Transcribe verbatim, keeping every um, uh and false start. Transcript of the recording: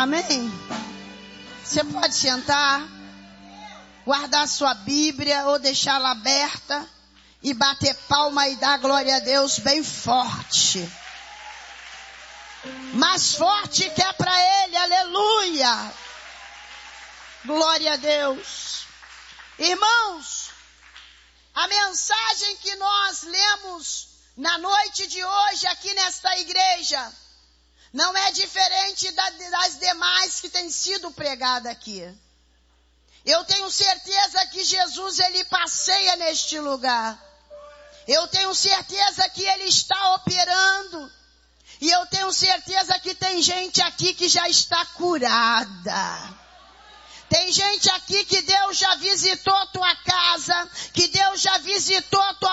Amém? Você pode sentar, guardar sua Bíblia ou deixá-la aberta e bater palma e dar glória a Deus bem forte. Mais forte que é para Ele, aleluia. Glória a Deus. Irmãos, a mensagem que nós lemos na noite de hoje aqui nesta igreja não é diferente das demais que têm sido pregadas aqui. Eu tenho certeza que Jesus, Ele passeia neste lugar. Eu tenho certeza que Ele está operando. E eu tenho certeza que tem gente aqui que já está curada. Tem gente aqui que Deus já visitou tua casa, que Deus já visitou tua